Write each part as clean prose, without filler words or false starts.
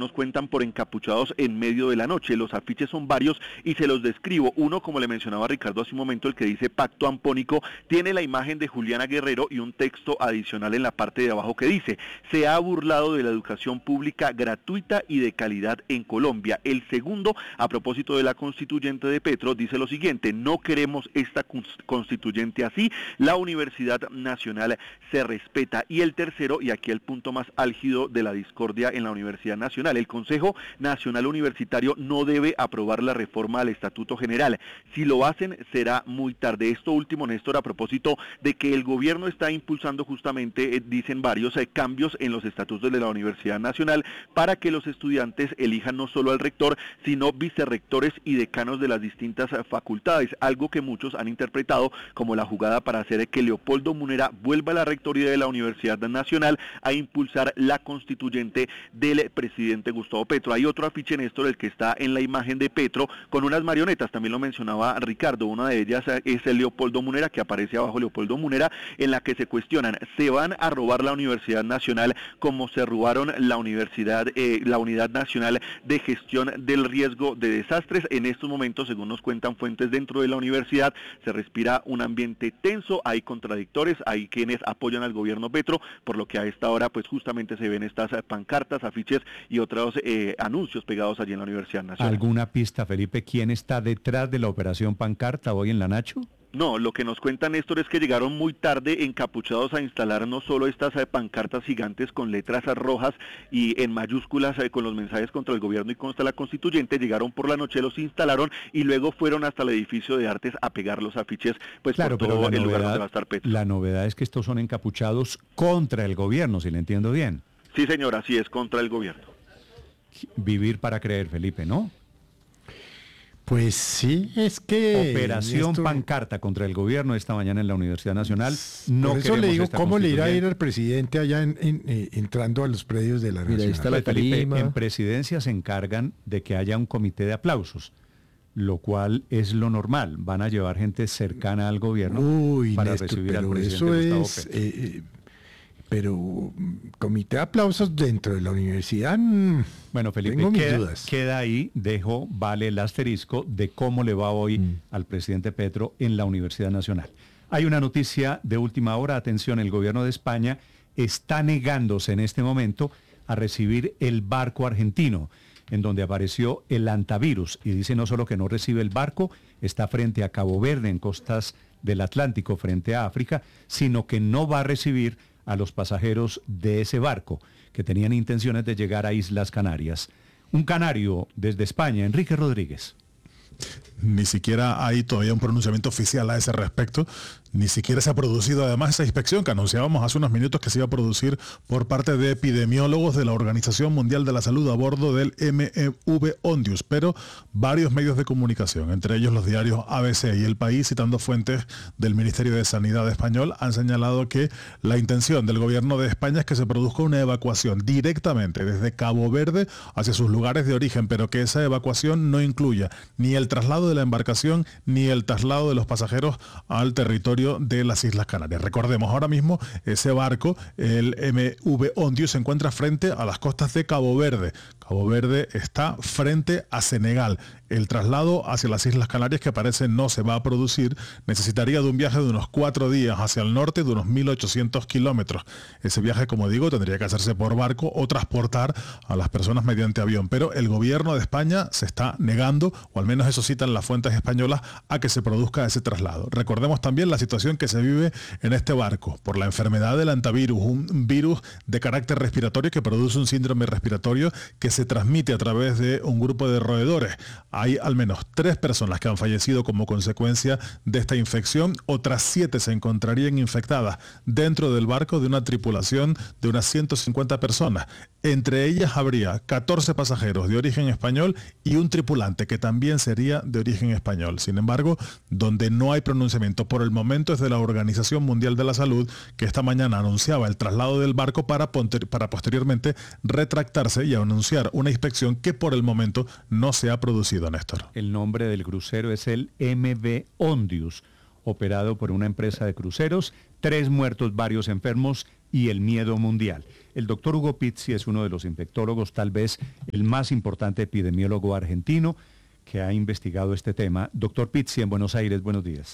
nos cuentan, por encapuchados en medio de la noche. Los afiches son varios y se los describo. Uno, como le mencionaba Ricardo hace un momento, el que dice Pacto Ampónico, tiene la imagen de Juliana Guerrero y un texto adicional en la parte de abajo que dice: se ha burlado de la educación pública gratuita y de calidad en Colombia. El segundo, a propósito de la constituyente de Petro, dice lo siguiente: no queremos esta constituyente así, la Universidad Nacional se respeta. Y el tercero, y aquí el punto más álgido de la discordia en la Universidad Nacional: el Consejo Nacional Universitario no debe aprobar la reforma al Estatuto General. Si lo hacen, será muy tarde. Esto último, Néstor, a propósito de que el gobierno está impulsando justamente, dicen varios, cambios en los estatutos de la Universidad Nacional para que los estudiantes elijan no solo al rector, sino vicerrectores y decanos de las distintas facultades, algo que muchos han interpretado como la jugada para hacer que Leopoldo Munera vuelva a la rectoría de la Universidad Nacional a impulsar la constituyente del presidente Gustavo Petro. Hay otro afiche, Néstor, el que está en la imagen de Petro, con unas marionetas, también lo mencionaba Ricardo. Una de ellas es el Leopoldo Munera, que aparece abajo, Leopoldo Munera, en la que se cuestionan: ¿se van a robar la Universidad Nacional como se robaron la universidad, la Unidad Nacional de Gestión del Riesgo de Desastres? En estos momentos, según nos cuentan fuentes dentro de la universidad, se respira un ambiente tenso, hay contradictores, hay quienes apoyan al gobierno Petro, por lo que a esta hora pues justamente se ven estas pancartas, afiches y otros anuncios pegados allí en la Universidad Nacional. ¿Alguna pista, Felipe, quién está detrás de la operación Pancarta hoy en la Nacho? No, lo que nos cuenta Néstor es que llegaron muy tarde encapuchados a instalar no solo estas pancartas gigantes con letras rojas y en mayúsculas con los mensajes contra el gobierno y contra la constituyente. Llegaron por la noche, los instalaron y luego fueron hasta el edificio de artes a pegar los afiches, pues claro, por todo el lugar donde va a estar Petro. La novedad es que estos son encapuchados contra el gobierno, si le entiendo bien. Sí, señor, así es, contra el gobierno. Vivir para creer, Felipe, ¿no? Pues sí, es que... Operación Pancarta contra el gobierno esta mañana en la Universidad Nacional. No por eso le digo, ¿cómo le irá a ir al presidente allá entrando a los predios de la Nacional? Ahí está la Felipe, en presidencia se encargan de que haya un comité de aplausos, lo cual es lo normal. Van a llevar gente cercana al gobierno para Néstor, recibir al presidente Gustavo Petro. Pero comité de aplausos dentro de la universidad, bueno, Felipe, tengo mis dudas. Queda ahí, vale el asterisco de cómo le va hoy al presidente Petro en la Universidad Nacional. Hay una noticia de última hora, atención: el gobierno de España está negándose en este momento a recibir el barco argentino, en donde apareció el hantavirus, y dice no solo que no recibe el barco, está frente a Cabo Verde, en costas del Atlántico, frente a África, sino que no va a recibir a los pasajeros de ese barco, que tenían intenciones de llegar a Islas Canarias. Un canario desde España, Enrique Rodríguez. Ni siquiera hay todavía un pronunciamiento oficial a ese respecto, ni siquiera se ha producido además esa inspección que anunciábamos hace unos minutos que se iba a producir por parte de epidemiólogos de la Organización Mundial de la Salud a bordo del MV Ondius, pero varios medios de comunicación, entre ellos los diarios ABC y El País, citando fuentes del Ministerio de Sanidad español, han señalado que la intención del gobierno de España es que se produzca una evacuación directamente desde Cabo Verde hacia sus lugares de origen, pero que esa evacuación no incluya ni el traslado de la embarcación ni el traslado de los pasajeros al territorio de las Islas Canarias. Recordemos, ahora mismo ese barco, el MV Ondius, se encuentra frente a las costas de Cabo Verde. Cabo Verde está frente a Senegal. El traslado hacia las Islas Canarias, que parece no se va a producir, necesitaría de un viaje de unos 4 días hacia el norte, de unos 1.800 kilómetros. Ese viaje, como digo, tendría que hacerse por barco o transportar a las personas mediante avión. Pero el gobierno de España se está negando, o al menos eso citan las fuentes españolas, a que se produzca ese traslado. Recordemos también la situación que se vive en este barco por la enfermedad del hantavirus, un virus de carácter respiratorio que produce un síndrome respiratorio que se transmite a través de un grupo de roedores. Hay al menos 3 personas que han fallecido como consecuencia de esta infección. Otras 7 se encontrarían infectadas dentro del barco de una tripulación de unas 150 personas. Entre ellas habría 14 pasajeros de origen español y un tripulante que también sería de origen español. Sin embargo, donde no hay pronunciamiento por el momento es de la Organización Mundial de la Salud, que esta mañana anunciaba el traslado del barco para posteriormente retractarse y anunciar una inspección que por el momento no se ha producido, Néstor. El nombre del crucero es el MV Ondius, operado por una empresa de cruceros. 3 muertos, varios enfermos y el miedo mundial. El doctor Hugo Pizzi es uno de los infectólogos, tal vez el más importante epidemiólogo argentino que ha investigado este tema. Doctor Pizzi, en Buenos Aires, buenos días.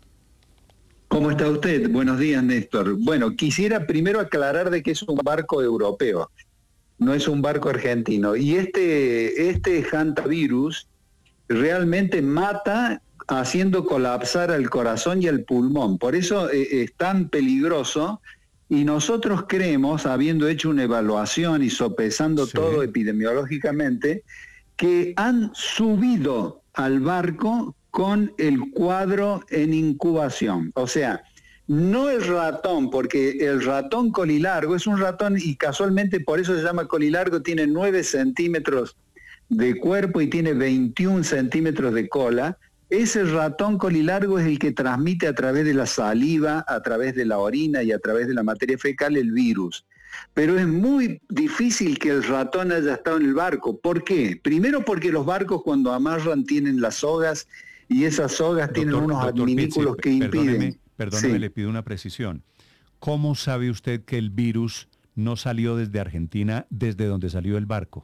¿Cómo está usted? Buenos días, Néstor. Bueno, quisiera primero aclarar de que es un barco europeo, no es un barco argentino. Y este hantavirus realmente mata haciendo colapsar al corazón y al pulmón. Por eso es tan peligroso, y nosotros creemos, habiendo hecho una evaluación y sopesando todo epidemiológicamente, que han subido al barco con el cuadro en incubación. O sea, no el ratón, porque el ratón colilargo es un ratón y casualmente por eso se llama colilargo, tiene 9 centímetros de cuerpo y tiene 21 centímetros de cola. Ese ratón colilargo es el que transmite a través de la saliva, a través de la orina y a través de la materia fecal el virus. Pero es muy difícil que el ratón haya estado en el barco. ¿Por qué? Primero porque los barcos cuando amarran tienen las sogas y esas sogas tienen unos adminículos que impiden. Perdóneme, le pido una precisión. ¿Cómo sabe usted que el virus no salió desde Argentina, desde donde salió el barco?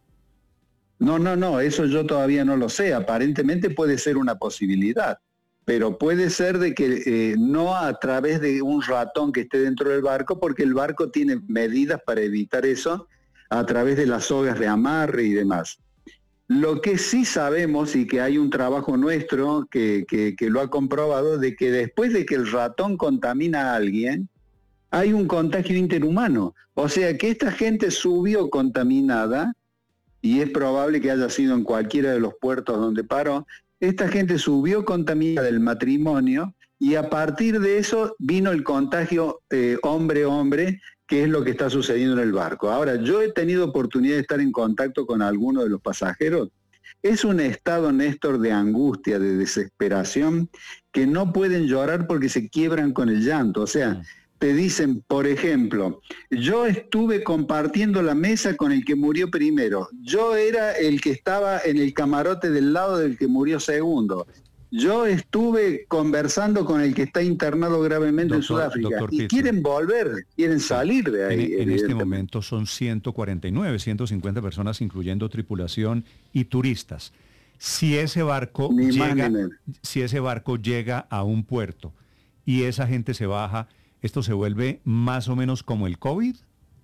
No, eso yo todavía no lo sé. Aparentemente puede ser una posibilidad, pero puede ser de que no a través de un ratón que esté dentro del barco, porque el barco tiene medidas para evitar eso a través de las sogas de amarre y demás. Lo que sí sabemos, y que hay un trabajo nuestro que lo ha comprobado, de que después de que el ratón contamina a alguien, hay un contagio interhumano. O sea que esta gente subió contaminada, y es probable que haya sido en cualquiera de los puertos donde paró. Esta gente subió contaminada del matrimonio, y a partir de eso vino el contagio hombre-hombre, que es lo que está sucediendo en el barco. Ahora, yo he tenido oportunidad de estar en contacto con algunos de los pasajeros. Es un estado, Néstor, de angustia, de desesperación, que no pueden llorar porque se quiebran con el llanto. O sea, te dicen, por ejemplo, yo estuve compartiendo la mesa con el que murió primero. Yo era el que estaba en el camarote del lado del que murió segundo. Yo estuve conversando con el que está internado gravemente en Sudáfrica. Y Pizzi, quieren volver, quieren salir de ahí. En este momento son 149, 150 personas, incluyendo tripulación y turistas. Si ese barco llega a un puerto y esa gente se baja, ¿esto se vuelve más o menos como el COVID?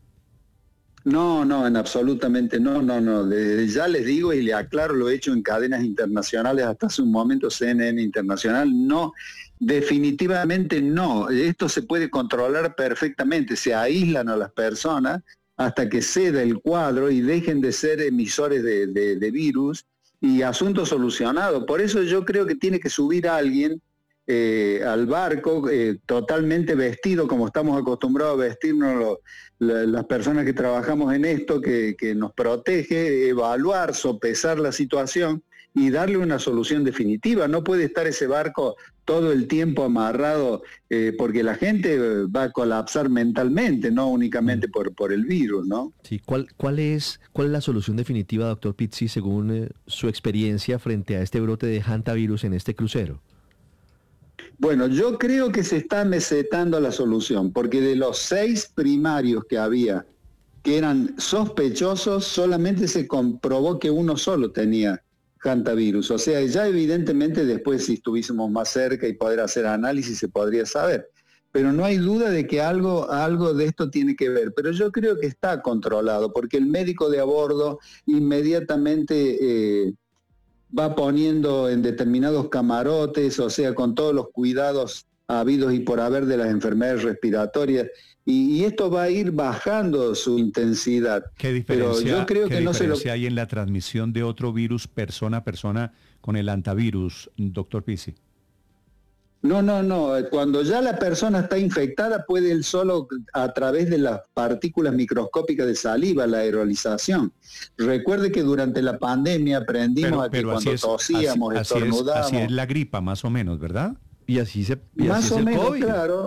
No, absolutamente no. Desde ya les digo y le aclaro, lo he hecho en cadenas internacionales, hasta hace un momento CNN Internacional, no, definitivamente no. Esto se puede controlar perfectamente, se aíslan a las personas hasta que ceda el cuadro y dejen de ser emisores de virus y asunto solucionado. Por eso yo creo que tiene que subir a alguien al barco totalmente vestido como estamos acostumbrados a vestirnos las personas que trabajamos en esto, que nos protege, evaluar, sopesar la situación y darle una solución definitiva. No puede estar ese barco todo el tiempo amarrado porque la gente va a colapsar mentalmente, no únicamente por el virus, ¿no? Sí, ¿cuál es la solución definitiva, doctor Pizzi, según su experiencia frente a este brote de hantavirus en este crucero? Bueno, yo creo que se está mesetando la solución, porque de los 6 primarios que había, que eran sospechosos, solamente se comprobó que uno solo tenía hantavirus. O sea, ya evidentemente después, si estuviésemos más cerca y poder hacer análisis, se podría saber. Pero no hay duda de que algo de esto tiene que ver. Pero yo creo que está controlado, porque el médico de a bordo inmediatamente va poniendo en determinados camarotes, o sea, con todos los cuidados habidos y por haber de las enfermedades respiratorias, y esto va a ir bajando su intensidad. ¿Qué diferencia, pero yo creo que no hay en la transmisión de otro virus persona a persona con el hantavirus, doctor Pizzi? No. Cuando ya la persona está infectada, puede él solo, a través de las partículas microscópicas de saliva, la aerolización. Recuerde que durante la pandemia aprendimos a que cuando tosíamos, estornudábamos... Así es la gripa, más o menos, ¿verdad? Y así es el COVID.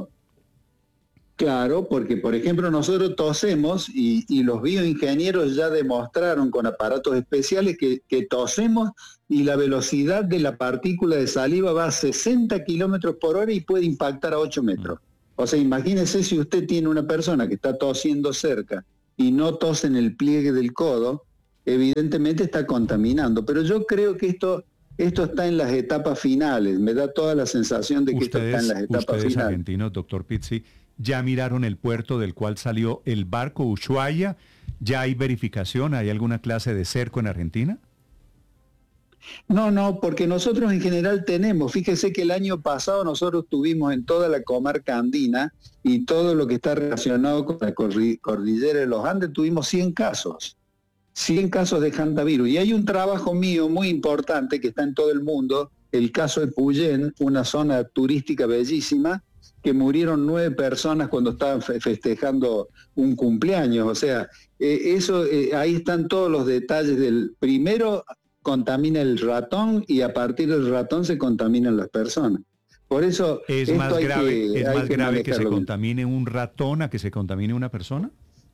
Claro, porque por ejemplo nosotros tosemos y los bioingenieros ya demostraron con aparatos especiales que tosemos y la velocidad de la partícula de saliva va a 60 kilómetros por hora y puede impactar a 8 metros. O sea, imagínese si usted tiene una persona que está tosiendo cerca y no tose en el pliegue del codo, evidentemente está contaminando. Pero yo creo que esto está en las etapas finales. Me da toda la sensación de que esto está en las etapas ustedes finales. argentinos, doctor Pizzi, ¿ya miraron el puerto del cual salió el barco Ushuaia? ¿Ya hay verificación? ¿Hay alguna clase de cerco en Argentina? No, porque nosotros en general tenemos, fíjese que el año pasado nosotros tuvimos en toda la comarca andina y todo lo que está relacionado con la cordillera de los Andes, tuvimos 100 casos de hantavirus. Y hay un trabajo mío muy importante que está en todo el mundo, el caso de Puyén, una zona turística bellísima, que murieron 9 personas cuando estaban festejando un cumpleaños. O sea, ahí están todos los detalles del primero. Contamina el ratón y a partir del ratón se contaminan las personas. Por eso ¿Es más grave que se contamine un ratón a que se contamine una persona?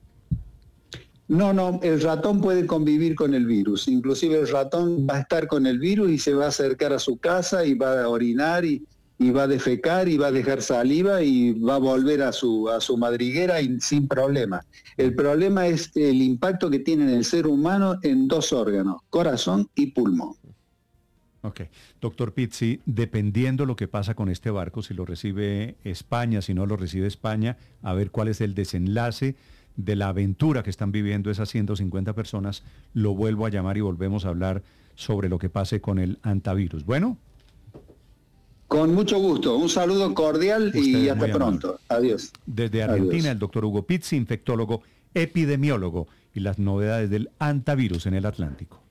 No, el ratón puede convivir con el virus. Inclusive el ratón va a estar con el virus y se va a acercar a su casa y va a orinar y va a defecar y va a dejar saliva y va a volver a su madriguera sin problema. El problema es el impacto que tiene en el ser humano en 2 órganos, corazón y pulmón. Ok. Doctor Pizzi, dependiendo lo que pasa con este barco, si lo recibe España, si no lo recibe España, a ver cuál es el desenlace de la aventura que están viviendo esas 150 personas, lo vuelvo a llamar y volvemos a hablar sobre lo que pase con el hantavirus. Bueno. Con mucho gusto. Un saludo cordial y hasta pronto. Adiós. Desde Argentina, Adiós. El doctor Hugo Pizzi, infectólogo, epidemiólogo, y las novedades del hantavirus en el Atlántico.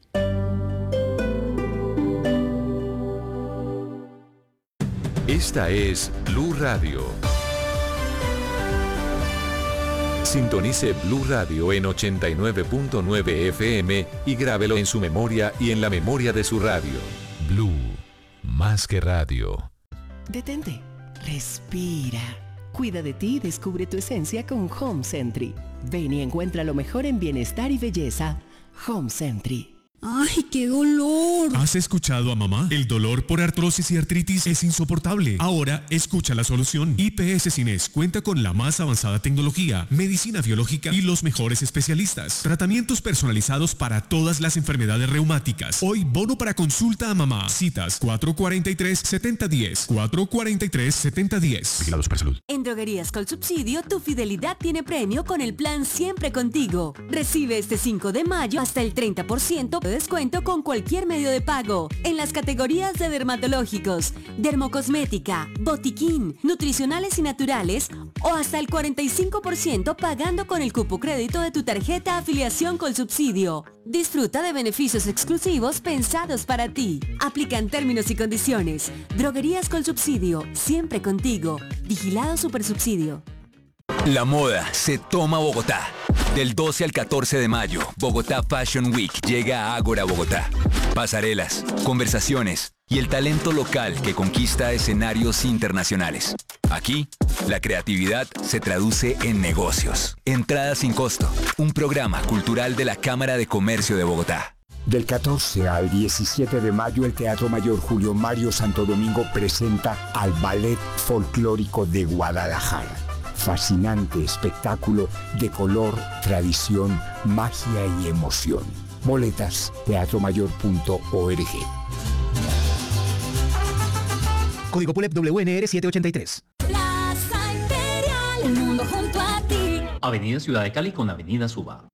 Esta es Blue Radio. Sintonice Blue Radio en 89.9 FM y grábelo en su memoria y en la memoria de su radio. Blue, más que radio. Detente, respira. Cuida de ti y descubre tu esencia con Home Sentry. Ven y encuentra lo mejor en bienestar y belleza. Home Sentry. ¡Ay, qué dolor! ¿Has escuchado a mamá? El dolor por artrosis y artritis es insoportable. Ahora, escucha la solución. IPS Cines cuenta con la más avanzada tecnología, medicina biológica y los mejores especialistas. Tratamientos personalizados para todas las enfermedades reumáticas. Hoy, bono para consulta a mamá. Citas 443-7010. 443-7010. Vigilado Supersalud. En Droguerías Colsubsidio, tu fidelidad tiene premio con el plan Siempre Contigo. Recibe este 5 de mayo hasta el 30% de descuento con cualquier medio de pago en las categorías de dermatológicos, dermocosmética, botiquín, nutricionales y naturales o hasta el 45% pagando con el cupo crédito de tu tarjeta Afiliación Colsubsidio. Disfruta de beneficios exclusivos pensados para ti. Aplican términos y condiciones. Droguerías Colsubsidio, siempre contigo. Vigilado Supersubsidio. La moda se toma Bogotá. Del 12 al 14 de mayo, Bogotá Fashion Week llega a Ágora Bogotá. Pasarelas, conversaciones y el talento local que conquista escenarios internacionales. Aquí, la creatividad se traduce en negocios. Entrada sin costo. Un programa cultural de la Cámara de Comercio de Bogotá. Del 14 al 17 de mayo, el Teatro Mayor Julio Mario Santo Domingo presenta al Ballet Folclórico de Guadalajara. Fascinante espectáculo de color, tradición, magia y emoción. Boletas, teatromayor.org. Código PULEP WNR 783. Plaza Imperial, el mundo junto a ti. Avenida Ciudad de Cali con Avenida Suba.